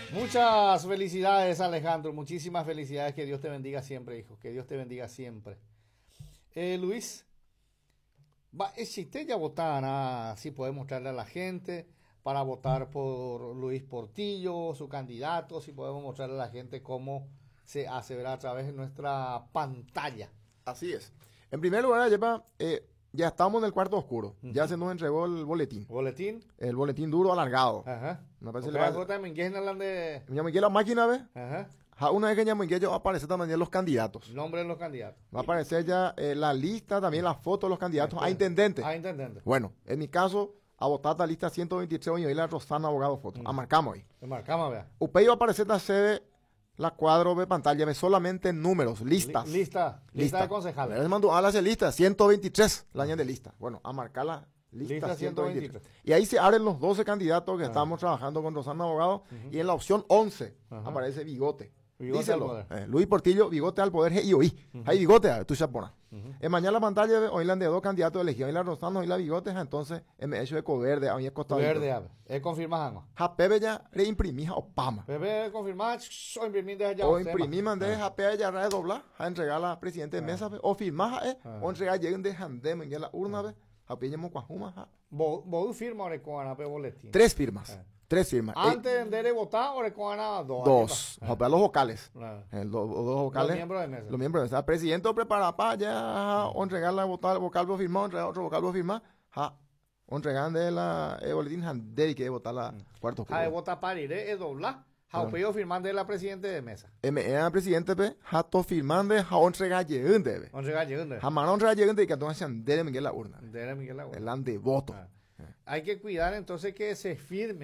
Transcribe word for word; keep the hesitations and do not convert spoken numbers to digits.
Muchas felicidades, Alejandro. Muchísimas felicidades. Que Dios te bendiga siempre, hijo. Que Dios te bendiga siempre. Eh, Luis, va, existe ya votar, si puede mostrarle a la gente para votar por Luis Portillo, su candidato, si podemos mostrarle a la gente cómo se hace, ¿verdad? A través de nuestra pantalla. Así es. En primer lugar, Yepa, eh, ya estamos en el cuarto oscuro. Uh-huh. Ya se nos entregó el boletín. ¿Boletín? El boletín duro alargado. Ajá. Me parece que la de... Me la máquina, ¿ves? Ajá. Una vez que ya va a aparecer también los candidatos. Nombre de los candidatos. Va a aparecer ya eh, la lista, también la foto de los candidatos a intendente. A intendente. Bueno, en mi caso, a votar la lista ciento veintitrés y la Rosana Abogado Foto. Mm. A marcamos ahí. A marcamos, vea. Upey va a aparecer la sede, la cuadro de pantalla, ve solamente números, listas. Li lista, lista, lista de concejales. Les mando a la lista, ciento veintitrés, la añade de lista. Bueno, a marcar la lista, lista ciento veintitrés. Y ahí se abren los doce candidatos que ah. estamos trabajando con Rosana Abogado. Uh-huh. Y en la opción once uh-huh. aparece Bigote. Bigote Díselo, eh, Luis Portillo, Bigote al poder, y oí. Uh-huh. Hay Bigote, tú chapona. Uh-huh. En mañana la pantalla, hoy la de dos candidatos elegidos, hoy la Rosana, hoy la Bigote, entonces, me hecho eco verde, a mí es costado. Verde, a ver, es confirmado. Ja, Pepe ya reimprimí a Opama. Pepe confirmado, o imprimí de allá. O imprimí, mandé, ja, Pepe ya redoblar, a entregar a la presidente de mesa, o firmar, eh, o entregar, lleguen de Handem, en la urna, ve, ja, pillemos cuajuma, ja. ¿Vos firmas ahora con Ana Pepe boletín? Tres firmas. Tres firmas. Antes eh, de votar, o con Ana dos. Dos. Ah. Los vocales. Ah. Eh, los, los dos vocales. Los miembros de mesa. Los miembros de mesa. Presidente o prepara para ya, o entregarle vocal, vocal vos firmar, entregar otro vocal vos firmar, ja. O entregar de la el boletín handel que votar la mm. cuarto. Ja, de votar para ir, es doblar. Ja, o pedido firmar de la presidente de mesa. Me era presidente, pe, ja, to firmar de ja, o entregar llegante, pe. O entregar llegante. Ja, mano entregar llegante y que entonces handel Miguel la urna. Handel Miguel la urna. El ande voto. Ah. Hay que cuidar entonces que se firme